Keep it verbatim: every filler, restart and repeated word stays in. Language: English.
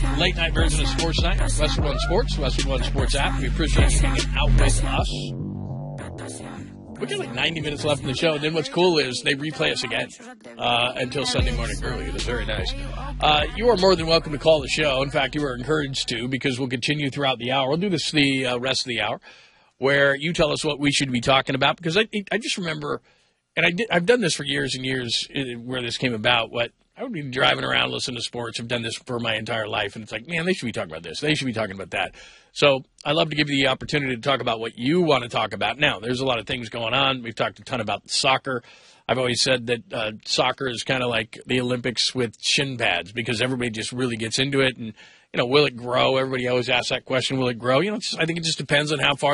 late night version of Sports Night, Westwood One Sports, Westwood One Sports app. We appreciate you hanging out with us. We got like ninety minutes left in the show, and then what's cool is they replay us again uh, until Sunday morning early. It is very nice. Uh, you are more than welcome to call the show. In fact, you are encouraged to, because we'll continue throughout the hour. We'll do this the uh, rest of the hour, where you tell us what we should be talking about, because I I just remember, and I did, I've done this for years and years where this came about, what I would be driving around listening to sports. I've done this for my entire life, and it's like, man, they should be talking about this. They should be talking about that. So I love to give you the opportunity to talk about what you want to talk about. Now, there's a lot of things going on. We've talked a ton about soccer. I've always said that uh, soccer is kind of like the Olympics with shin pads, because everybody just really gets into it. And, you know, will it grow? Everybody always asks that question, will it grow? You know, it's, I think it just depends on how far